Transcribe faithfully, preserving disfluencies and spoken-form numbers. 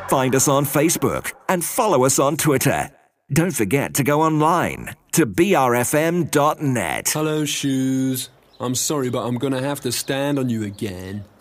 Find us on Facebook and follow us on Twitter. Don't forget to go online to b r f m dot net. Hello, Shoes. I'm sorry, but I'm gonna have to stand on you again.